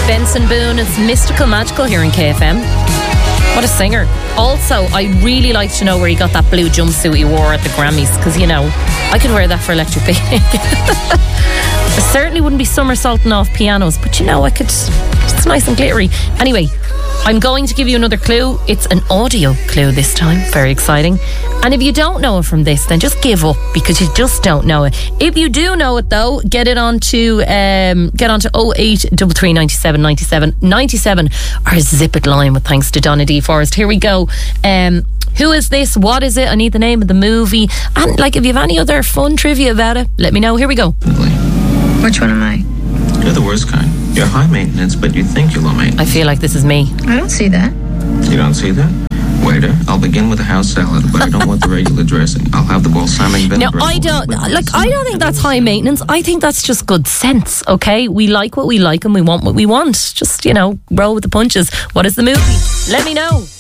Benson Boone. It's Mystical Magical here in KFM. What a singer. Also, I really like to know where he got that blue jumpsuit he wore at the Grammys, because, you know, I could wear that for Electric Picnic. I certainly wouldn't be somersaulting off pianos, but, you know, I could. It's nice and glittery. Anyway, I'm going to give you another clue. It's an audio clue this time. Very exciting. And if you don't know it from this, then just give up, because you just don't know it. If you do know it, though, get onto 0833 97 97 97, our Zip It line with thanks to Donna D. Forrest. Here we go. Who is this? What is it? I need the name of the movie. And, like, if you have any other fun trivia about it, let me know. Here we go. Which one am I? You're the worst kind. You're high maintenance, but you think you're low maintenance. I feel like this is me. I don't see that. You don't see that? Waiter, I'll begin with a house salad, but I don't want the regular dressing. I'll have the balsamic vinegar. No, I don't think that's high maintenance. I think that's just good sense, okay? We like what we like and we want what we want. Just, you know, roll with the punches. What is the movie? Let me know.